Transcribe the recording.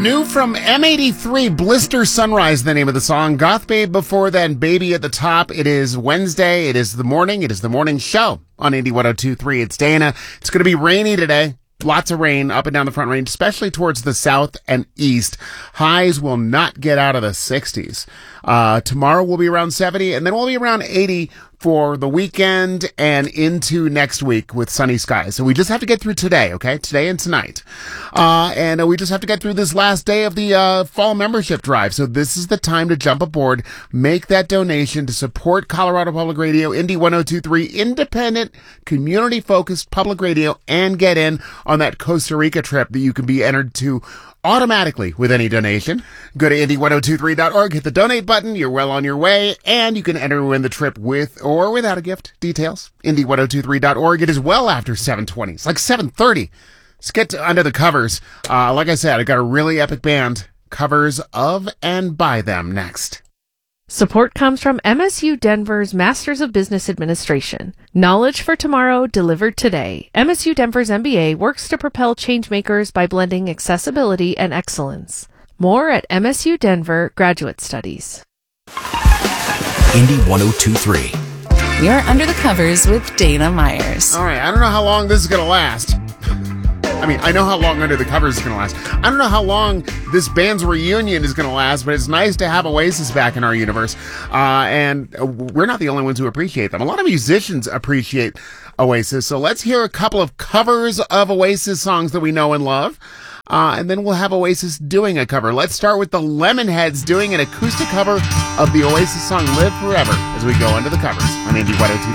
New from M83, Blister Sunrise, the name of the song. Goth Babe before then, Baby at the top. It is Wednesday. It is the morning show on Indie 102.3. It's Dana. It's going to be rainy today. Lots of rain up and down the Front Range, especially towards the south and east. Highs will not get out of the 60s. Tomorrow will be around 70, and then we'll be around 80 for the weekend and into next week with sunny skies. So we just have to get through today, okay? Today and tonight. And we just have to get through this last day of the fall membership drive. So this is the time to jump aboard, make that donation to support Colorado Public Radio, Indie 102.3, independent, community-focused public radio, and get in on that Costa Rica trip that you can be entered to automatically with any donation. Go to indie1023.org, hit the donate button. You're well on your way, and you can enter to win the trip with or without a gift. Details, indie1023.org. It is well after 7:20. It's like 7:30. Let's get to under the covers. Like I said, I got a really epic band. Covers of and by them next. Support comes from MSU Denver's Masters of Business Administration. Knowledge for tomorrow, delivered today. MSU Denver's MBA works to propel changemakers by blending accessibility and excellence. More at MSU Denver Graduate Studies. Indie 102.3. We are under the covers with Dana Myers. All right, I don't know how long this is going to last. I mean, I know how long Under the Covers is going to last. I don't know how long this band's reunion is going to last, but it's nice to have Oasis back in our universe. And we're not the only ones who appreciate them. A lot of musicians appreciate Oasis. So let's hear a couple of covers of Oasis songs that we know and love. And then we'll have Oasis doing a cover. Let's start with the Lemonheads doing an acoustic cover of the Oasis song Live Forever as we go under the covers on Indie 102.3.